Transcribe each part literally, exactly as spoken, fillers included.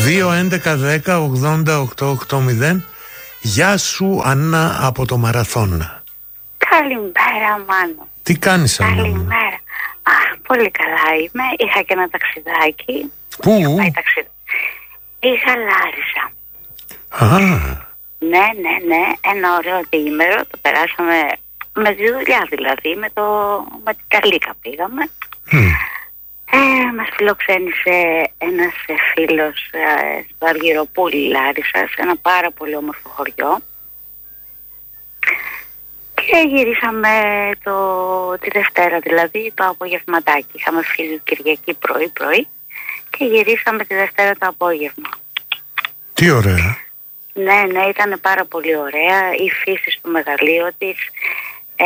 δύο έντεκα δέκα ογδόντα οκτώ ογδόντα. Γεια σου Άννα από το Μαραθώνα. Καλημέρα Μάνο. Τι κάνεις Άννα? Καλημέρα. Α, πολύ καλά είμαι. Είχα και ένα ταξιδάκι. Πού? Είχα πάει ταξιδ... Είχα Λάρισα. Α. Ναι, ναι, ναι. Ένα ωραίο διήμερο. Το περάσαμε με τη δουλειά δηλαδή. Με, το... με την Καλίκα πήγαμε. Mm. Ε, μας φιλοξένησε ένας φίλος ε, στο Αργυροπούλι Λάρισα, σε ένα πάρα πολύ όμορφο χωριό. Και γυρίσαμε το, τη Δευτέρα, δηλαδή το απογευματάκι. Είχαμε φύγει Κυριακή πρωί-πρωί και γυρίσαμε τη Δευτέρα το απόγευμα. Τι ωραία. Ναι, ναι, ήταν πάρα πολύ ωραία. Η φύση στο μεγαλείο της, ε,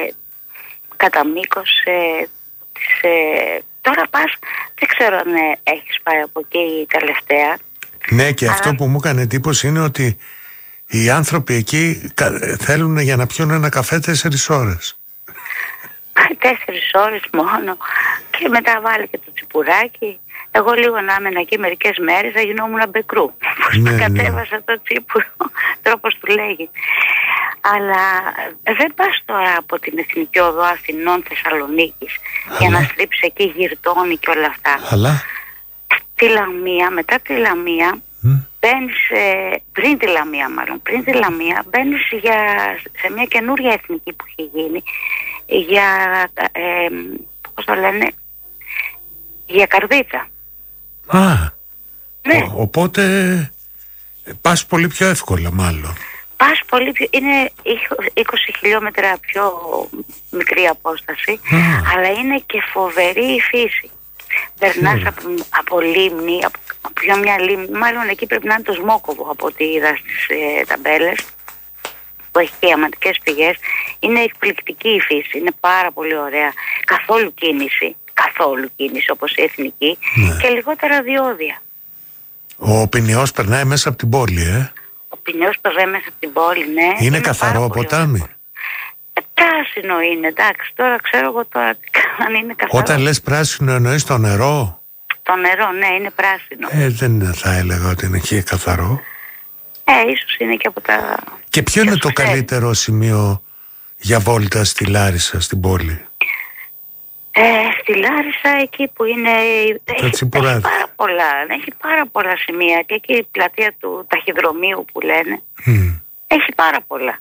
κατά μήκος ε, της... Ε, τώρα πας, δεν ξέρω αν ε, έχεις πάει από εκεί τελευταία. Ναι, και αλλά... αυτό που μου έκανε εντύπωση είναι ότι οι άνθρωποι εκεί θέλουν για να πιούν ένα καφέ τέσσερις ώρες. Τέσσερις ώρες μόνο. Και μετά βάλει και το τσιπουράκι. Εγώ λίγο να έμενα εκεί μερικές μέρες θα γινόμουν μπεκρού. Ναι, ναι. Κατέβασα το τσίπουρο, τρόπος του λέγει. Αλλά δεν πας τώρα από την Εθνική Οδό Αθηνών Θεσσαλονίκης για να στρίψεις εκεί Γυρτώνη και όλα αυτά. Αλλά τη Λαμία, μετά τη Λαμία mm. μπαίνεις, ε, πριν τη Λαμία μάλλον, πριν τη Λαμία μπαίνεις για, σε μια καινούρια εθνική που έχει γίνει για, ε, πώς το λένε, για Καρδίτσα. Α, ναι. ο, οπότε πας πολύ πιο εύκολα μάλλον. Πας πολύ πιο, είναι είκοσι χιλιόμετρα πιο μικρή απόσταση, ah. αλλά είναι και φοβερή η φύση. Περνάς mm. από, από λίμνη, από, από μια λίμνη, μάλλον εκεί πρέπει να είναι το Σμόκοβο από ό,τι είδα στις ε, ταμπέλες, που έχει και ιαματικές πηγές. Είναι εκπληκτική η φύση, είναι πάρα πολύ ωραία. Καθόλου κίνηση, καθόλου κίνηση όπως η εθνική mm. και λιγότερα διόδια. Ο Πινιός περνάει μέσα από την πόλη, ε? Ο Πινιός περνάει μέσα από την πόλη, ναι. Είναι, είναι καθαρό ποτάμι? Ε, πράσινο είναι, εντάξει. Τώρα ξέρω εγώ τώρα αν είναι καθαρό. Όταν λες πράσινο εννοείς το νερό? Το νερό, ναι, είναι πράσινο. Ε, δεν θα έλεγα ότι είναι και καθαρό. Ε, ίσως είναι και από τα... Και ποιο είναι το ξέρει. καλύτερο σημείο για βόλτα στη Λάρισα, στην πόλη? Ε, στη Λάρισα εκεί που είναι έχει, έχει πάρα πολλά έχει πάρα πολλά σημεία και εκεί η πλατεία του ταχυδρομείου που λένε mm. έχει πάρα πολλά.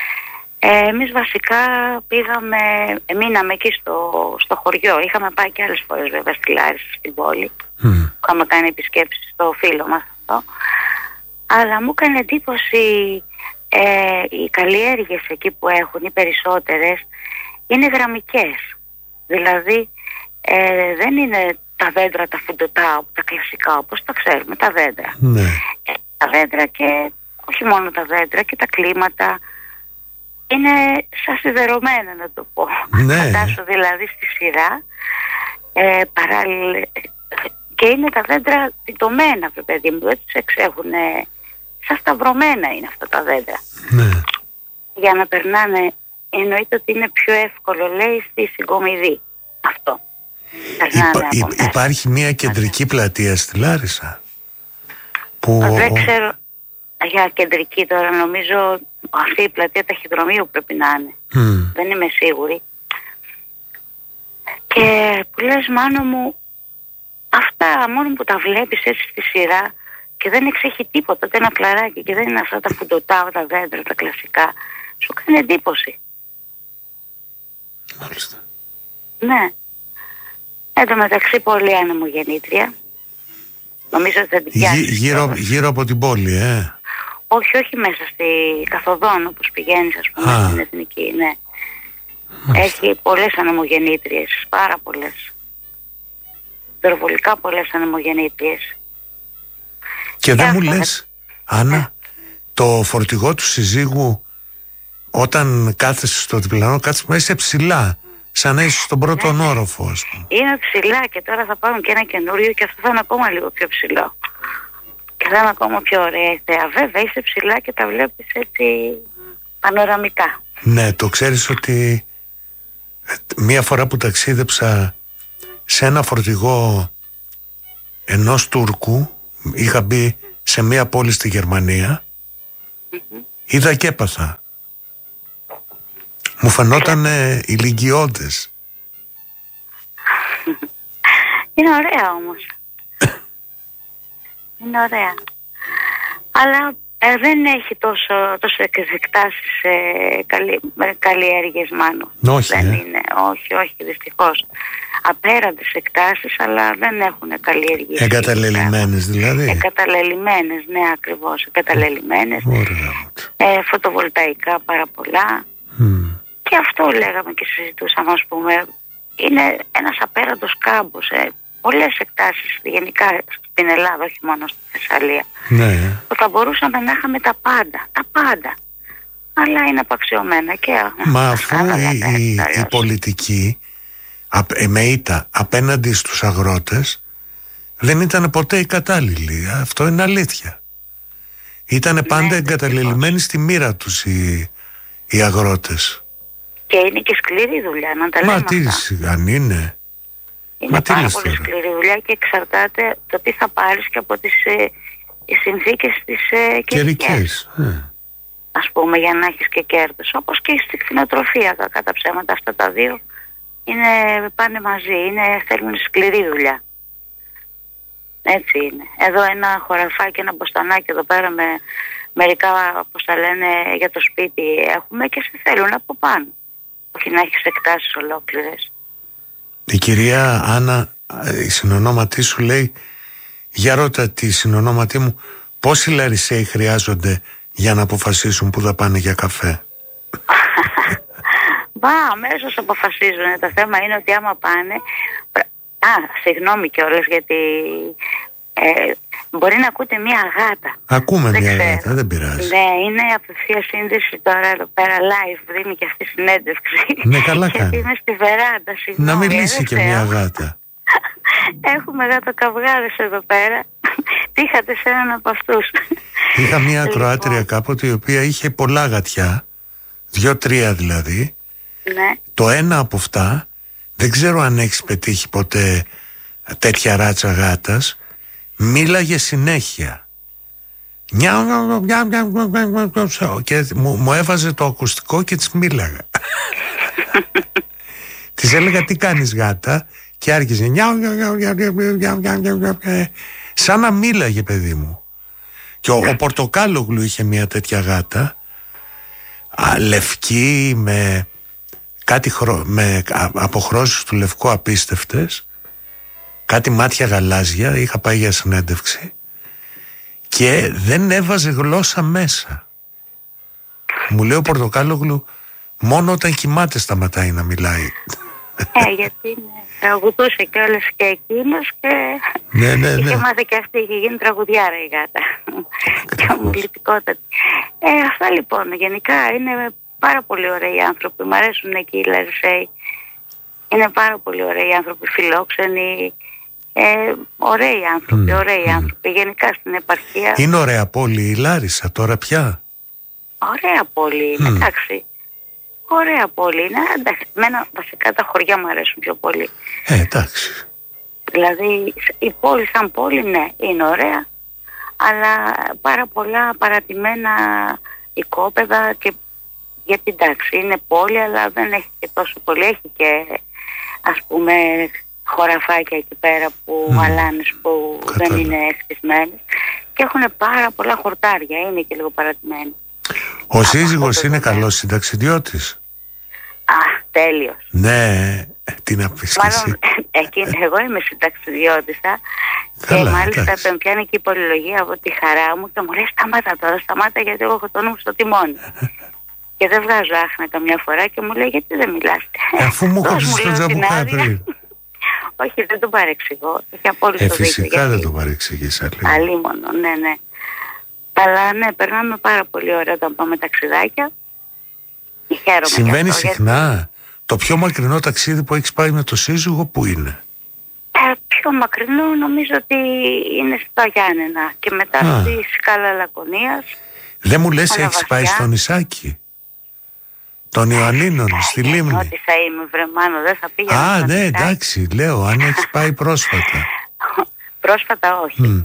ε, εμείς βασικά πήγαμε, μείναμε εκεί στο, στο χωριό. Είχαμε πάει και άλλες φορές βέβαια στη Λάρισα στην πόλη mm. είχαμε κάνει επισκέψεις στο φίλο μας αυτό, αλλά μου έκανε εντύπωση ε, οι καλλιέργειες εκεί που έχουν οι περισσότερες είναι γραμμικές. Δηλαδή ε, δεν είναι τα δέντρα τα φουντωτά, τα κλασικά όπως τα ξέρουμε, τα δέντρα. Ναι. Ε, τα δέντρα και όχι μόνο τα δέντρα και τα κλίματα είναι σαν σιδερωμένα να το πω. Ναι. Φαντάσου δηλαδή στη σειρά ε, παράλληλα, και είναι τα δέντρα τιτωμένα, παιδί μου, δεν τους εξέχουν, σαν σταυρωμένα είναι αυτά τα δέντρα. Ναι. Για να περνάνε. Εννοείται ότι είναι πιο εύκολο, λέει, στη συγκομιδή. Αυτό. Υπά, υ, υπάρχει μια κεντρική πλατεία στη Λάρισα που... Δεν ξέρω για κεντρική τώρα. Νομίζω αυτή η πλατεία ταχυδρομείου πρέπει να είναι. Mm. Δεν είμαι σίγουρη. Και που λες, Μάνο μου, αυτά μόνο που τα βλέπεις έτσι στη σειρά και δεν εξέχει τίποτα, ούτε ένα κλαράκι και δεν είναι αυτά τα φουντωτά, τα δέντρα, τα κλασικά, σου κάνει εντύπωση. Μάλιστα. Ναι. Εν τω μεταξύ πολύ ανεμογεννήτρια. Νομίζω ότι θα την πιάσει. Γύ, γύρω, γύρω από την πόλη, ε. Όχι, όχι μέσα στη καθοδόν όπως πηγαίνεις, ας πούμε, Α. στην εθνική, ναι. Μάλιστα. Έχει πολλές ανεμογεννήτριες, πάρα πολλές. Υπερβολικά πολλές ανεμογεννήτριες. Και δεν μου λες, Άννα, ναι. το φορτηγό του συζύγου όταν κάθεσαι στο διπλανό, κάθεσαι μέσα ψηλά, σαν να είσαι στον πρώτο ναι. όροφο, ας πούμε. Είναι ψηλά και τώρα θα πάρουν και ένα καινούριο και αυτό θα είναι ακόμα λίγο πιο ψηλό. Και θα είναι ακόμα πιο ωραία η θέα. Βέβαια είσαι ψηλά και τα βλέπεις έτσι πανοραμικά. Ναι, το ξέρεις ότι μία φορά που ταξίδεψα σε ένα φορτηγό ενός Τούρκου Είχα μπει σε μία πόλη στη Γερμανία. Mm-hmm. Είδα και έπαθα. Μου φαινόταν ηλικιώδες. Είναι ωραία όμως. Είναι ωραία. Αλλά ε, δεν έχει τόσο, τόσο εκτάσεις ε, καλύ, καλλιέργειες μάλλον. Όχι, δεν ε. είναι. Όχι, όχι, δυστυχώς. Απέραντες εκτάσεις, αλλά δεν έχουν καλλιέργειες. Εγκαταλελειμμένες δηλαδή. Εγκαταλελειμμένες, ναι, ακριβώς. Εγκαταλελειμμένες. Ε, φωτοβολταϊκά πάρα πολλά. Mm. Και αυτό λέγαμε και συζητούσαμε, ας πούμε. Είναι ένας απέραντος κάμπος. Ε. Πολλές εκτάσεις γενικά στην Ελλάδα, όχι μόνο στη Θεσσαλία. Ναι. Που θα μπορούσαμε να είχαμε τα πάντα. Τα πάντα. Αλλά είναι απαξιωμένα και... Μα αφού η, η, η πολιτική με ήττα απέναντι στους αγρότες δεν ήταν ποτέ η κατάλληλη. Αυτό είναι αλήθεια. Ήτανε ναι, πάντα εγκαταλελειμμένοι στη μοίρα τους οι, οι αγρότες. Και είναι και σκληρή δουλειά, να τα λέμε. Μα τι αν είναι. Είναι Μα πάρα πολύ τώρα. Σκληρή δουλειά και εξαρτάται το τι θα πάρεις και από τις ε, συνθήκες της ε, καιρικές. Ε. Ας πούμε, για να έχεις και κέρδος. Όπως και στη κτηνοτροφία, κατά ψέματα, αυτά τα δύο είναι, πάνε μαζί, είναι, θέλουν σκληρή δουλειά. Έτσι είναι. Εδώ ένα χωραφάκι, ένα μποστανάκι εδώ πέρα με μερικά, όπως τα λένε, για το σπίτι έχουμε και σε θέλουν από πάνω. Όχι να έχεις εκτάσεις ολόκληρες. Η κυρία Άννα, η συνονόματή σου λέει, για ρώτα τη συνονόματή μου, πόσοι Λαρισαίοι χρειάζονται για να αποφασίσουν που θα πάνε για καφέ. Μπα, αμέσως αποφασίζουν. Το θέμα είναι ότι άμα πάνε... Α, συγγνώμη κιόλας γιατί ε, μπορεί να ακούτε μία γάτα. Ακούμε δεν μία ξέρω. γάτα, δεν πειράζει. Ναι, είναι απευθεία σύνδεση τώρα εδώ πέρα live, δίνει και αυτή συνέντευξη. Ναι, καλά κάνει. Γιατί είμαι στη βεράντα, συγγνώμη. Να μιλήσει και μία γάτα. Έχουμε γατοκαυγάδες εδώ πέρα. Τύχατε σε έναν από αυτούς. Είχα μία ακροάτρια κάποτε η οποία είχε πολλά γατιά, δυο-τρία δηλαδή. Ναι. Το ένα από αυτά, δεν ξέρω αν έχεις πετύχει ποτέ τέτοια ράτσα γάτας, μίλαγε συνέχεια. Και μου, μου έβαζε το ακουστικό και της μίλαγα. Της έλεγα τι κάνεις γάτα και άρχιζε σαν να μίλαγε παιδί μου. Και ο, ο Πορτοκάλογλου είχε μια τέτοια γάτα, α, λευκή με κάτι χρο, με αποχρώσεις του λευκού απίστευτες, κάτι μάτια γαλάζια. Είχα πάει για συνέντευξη και δεν έβαζε γλώσσα μέσα. Μου λέει ο Πορτοκάλογλου, μόνο όταν κοιμάται σταματάει να μιλάει. Ε, γιατί τραγουδούσε κιόλας και εκείνος και ναι, ναι, ναι. είχε μάθει και αυτή, είχε γίνει τραγουδιάρα η γάτα. Και ομιλητικότατη. Ε, αυτά λοιπόν, γενικά είναι πάρα πολύ ωραίοι άνθρωποι. Μ' αρέσουν εκεί οι Λαρισαίοι. Είναι πάρα πολύ ωραίοι άνθρωποι, φιλόξενοι. Ε, ωραίοι άνθρωποι, mm. ωραίοι mm. άνθρωποι. Γενικά στην επαρχία. Είναι ωραία πόλη η Λάρισα τώρα πια. Ωραία πόλη είναι, mm. εντάξει. Ωραία πόλη είναι. Εντάξει, εμένα βασικά τα χωριά μου αρέσουν πιο πολύ. Ε, εντάξει. Δηλαδή η πόλη σαν πόλη, ναι, είναι ωραία. Αλλά πάρα πολλά παρατημένα οικόπεδα και γιατί εντάξει είναι πόλη αλλά δεν έχει και τόσο πολύ. Έχει και ας πούμε χωραφάκια εκεί πέρα που mm. αλάνες που Κατάλα. δεν είναι χτισμένες και έχουν πάρα πολλά χορτάρια, είναι και λίγο παρατημένοι. Ο Από σύζυγος είναι καλός συνταξιδιώτης. Α, τέλειος. Ναι, τι να πεις και εσύ. Εγώ είμαι συνταξιδιώτησα και μάλιστα εντάξει. τον πιάνει και η πολυλογία από τη χαρά μου και μου λέει σταμάτα τώρα, σταμάτα γιατί εγώ έχω το νου μου στο τιμόνι. Και δεν βγάζω άχνα καμιά φορά και μου λέει γιατί δεν μιλάς. Αφού μου κόψεις το τζαμπουκά πριν. Όχι, δεν τον παρεξηγώ. Έχει απόλυτο δίκιο. Ε, φυσικά γιατί... δεν τον παρεξηγείς. Αλίμονο, ναι, ναι. Αλλά ναι, περνάμε πάρα πολύ ωραία όταν πάμε ταξιδάκια. Χαίρομαι. Συμβαίνει αυτό, συχνά. Γιατί... Το πιο μακρινό ταξίδι που έχεις πάει με το σύζυγο που είναι? Ε, πιο μακρινό νομίζω ότι είναι στα Γιάννενα και μετά Α. στη Σκάλα Λακωνίας. Δεν μου λες έχεις πάει στο νησάκι των Ιωαννίνων, στη Λίμνη? Ότι θα είμαι βρεμάνο, δεν θα πήγαινα. Α, ναι, εντάξει, λέω, αν έχεις πάει πρόσφατα. Πρόσφατα όχι. Mm.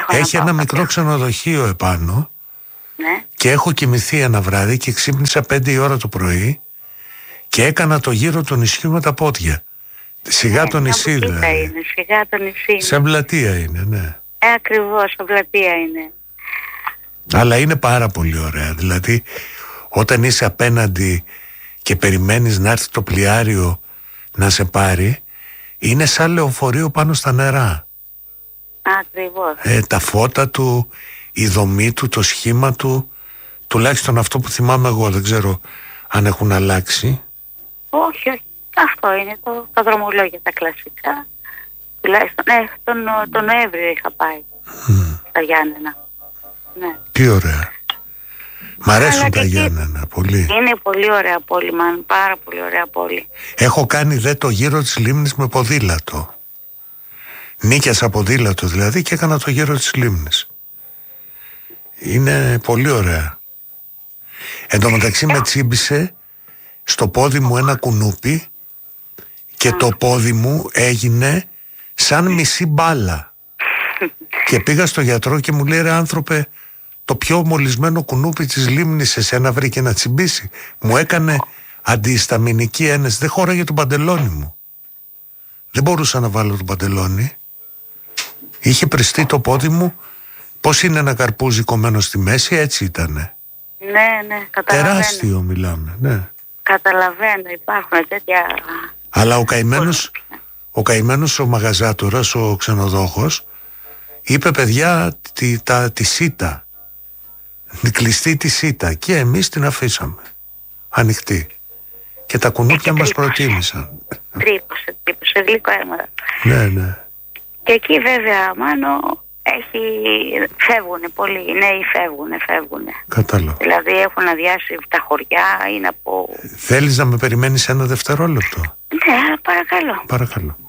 Έχει ένα μικρό ξενοδοχείο επάνω. Ναι. Και έχω κοιμηθεί ένα βράδυ και ξύπνησα πέντε η ώρα το πρωί και έκανα το γύρο του νησιού με τα πόδια. Σιγά ναι, το νησί δηλαδή. Είναι, σιγά το νησί. Σε πλατεία είναι, ναι. Ε, ακριβώς, σε πλατεία είναι. Αλλά είναι πάρα πολύ ωραία. Δηλαδή, όταν είσαι απέναντι και περιμένεις να έρθει το πλοιάριο να σε πάρει, είναι σαν λεωφορείο πάνω στα νερά. Ακριβώς. Ε, τα φώτα του, η δομή του, το σχήμα του, τουλάχιστον αυτό που θυμάμαι εγώ, δεν ξέρω αν έχουν αλλάξει. Όχι, όχι. Αυτό είναι το, τα δρομολόγια, τα κλασικά. Τουλάχιστον, ναι, τον, τον Νοέμβριο είχα πάει mm. στα Γιάννενα. Ναι. Τι ωραία. Μ' αρέσουν τα Γιάννενα πολύ. Είναι πολύ ωραία πόλη, μαν, πάρα πολύ ωραία πόλη. Έχω κάνει δε το γύρο της λίμνης με ποδήλατο. Νίκιασα ποδήλατο δηλαδή και έκανα το γύρο της λίμνης. Είναι πολύ ωραία. Εν τω μεταξύ με τσίμπησε στο πόδι μου ένα κουνούπι και το πόδι μου έγινε σαν μισή μπάλα. Και πήγα στο γιατρό και μου λέει, ρε άνθρωπε, το πιο μολυσμένο κουνούπι της λίμνης εσένα βρήκε να τσιμπήσει. Μου έκανε αντιισταμινική ένεση. Δεν χώραγε το παντελόνι μου. Δεν μπορούσα να βάλω το παντελόνι. Είχε πριστεί το πόδι μου. Πώς είναι ένα καρπούζι κομμένο στη μέση, έτσι ήτανε. Ναι, ναι, καταλαβαίνω. Τεράστιο μιλάμε, ναι. Καταλαβαίνω, υπάρχουν τέτοια... Αλλά ο καημένος, ο καημένος ο μαγαζάτορας, ο ξενοδόχος, είπε παιδιά τη, τα, τη σίτα, την κλειστή τη σίτα, και εμείς την αφήσαμε ανοιχτή. Και τα κουνούπια μας προτίμησαν. Τρύπωσε, τρύπωσε, γλυκό αίμα. Ναι, ναι. Και εκεί βέβαια, Μάνο, έχει... φεύγουνε πολλοί, οι νέοι φεύγουνε, φεύγουνε. Κατάλαβα. Δηλαδή έχουν αδειάσει τα χωριά, είναι από... Θέλεις να με περιμένεις ένα δευτερόλεπτο? Ναι, παρακαλώ. Παρακαλώ.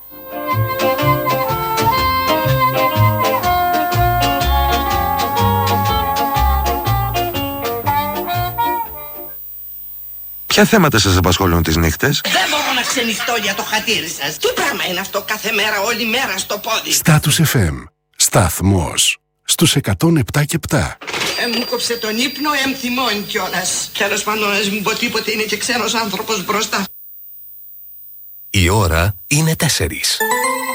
Ποια θέματα σας απασχολούν τις νύχτες? Δεν μπορώ να ξενυχτώ για το χατήρι σας. Τι πράγμα είναι αυτό κάθε μέρα, όλη μέρα στο πόδι? Στάτους εφ εμ. Σταθμός. Στους εκατόν επτά και επτά. Ε, μου κόψε τον ύπνο, εμ θυμώνει κιόλας. Τέλος πάντων, ας μην πω τίποτε, είναι και ξένος άνθρωπος μπροστά. Η ώρα είναι τέσσερις.